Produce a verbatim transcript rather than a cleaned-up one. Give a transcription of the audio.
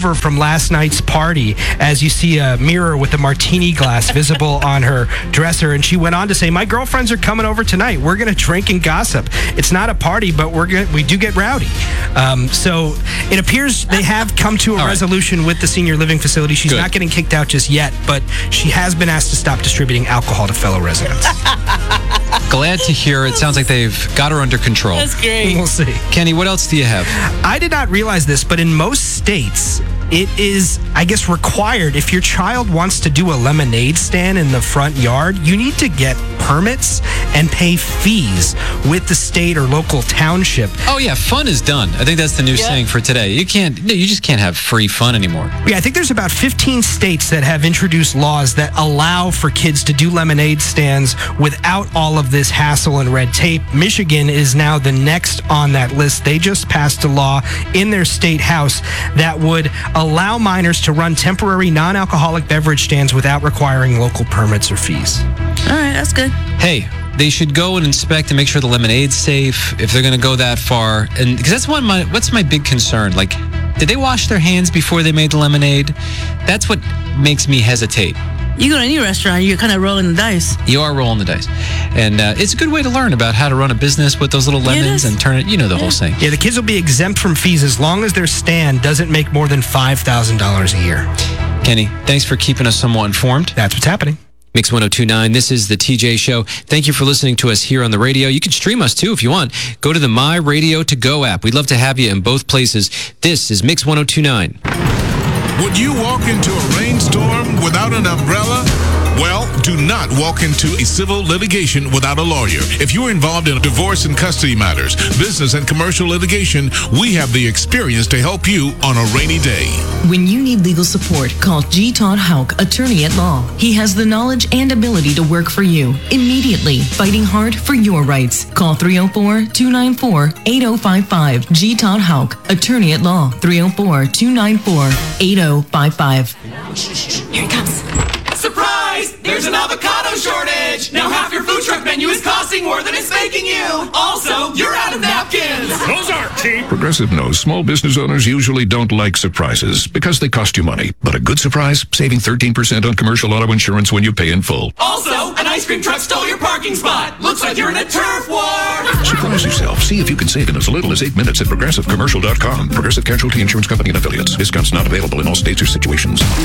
hangover from last night's party, as you see a mirror with a martini glass visible on her dresser. And she went on to say, my girlfriends are coming over tonight. We're going to drink and gossip. It's not a party, but we're gonna, we do get rowdy. Um, so it appears they have come to a All resolution right. with the senior living facility. She's Good. not getting kicked out just yet, but she has been asked to stop distributing alcohol to fellow residents. Glad to hear it. Sounds like they've got her under control. That's great. We'll see. Kenny, what else do you have? I did not realize this, but in most states, it is, I guess, required if your child wants to do a lemonade stand in the front yard, you need to get permits and pay fees with the state or local township. Oh, yeah, fun is done. I think that's the new Yeah. saying for today. You can't, no, you just can't have free fun anymore. Yeah, I think there's about fifteen states that have introduced laws that allow for kids to do lemonade stands without all of this hassle and red tape. Michigan is now the next on that list. They just passed a law in their state house that would allow minors to run temporary non-alcoholic beverage stands without requiring local permits or fees. All right, that's good. Hey, they should go and inspect and make sure the lemonade's safe if they're going to go that far. And because that's one of my, what's my big concern? Like, did they wash their hands before they made the lemonade? That's what makes me hesitate. You go to any restaurant, you're kind of rolling the dice. You are rolling the dice. And uh, it's a good way to learn about how to run a business with those little Yeah, it lemons is. and turn it, you know, the whole thing. Yeah, the kids will be exempt from fees as long as their stand doesn't make more than five thousand dollars a year. Kenny, thanks for keeping us somewhat informed. That's what's happening. Mix one oh two point nine, this is the T J Show. Thank you for listening to us here on the radio. You can stream us too if you want. Go to the My Radio To Go app. We'd love to have you in both places. This is Mix one oh two point nine. Would you walk into a rainstorm without an umbrella? Well, do not walk into a civil litigation without a lawyer. If you're involved in divorce and custody matters, business and commercial litigation, we have the experience to help you on a rainy day. When you need legal support, call G. Todd Hauk, attorney at law. He has the knowledge and ability to work for you immediately, fighting hard for your rights. Call three oh four, two nine four, eight oh five five. G. Todd Hauk, attorney at law. three oh four, two nine four, eight oh five five. Here he comes. Surprise! There's an avocado shortage! Now half your food truck menu is costing more than it's making you! Also, you're out of napkins! Those aren't cheap. Progressive knows small business owners usually don't like surprises because they cost you money. But a good surprise, saving thirteen percent on commercial auto insurance when you pay in full. Also, an ice cream truck stole your parking spot! Looks like you're in a turf war! Surprise yourself. See if you can save in as little as eight minutes at progressive commercial dot com. Progressive Casualty Insurance Company and Affiliates. Discounts not available in all states or situations.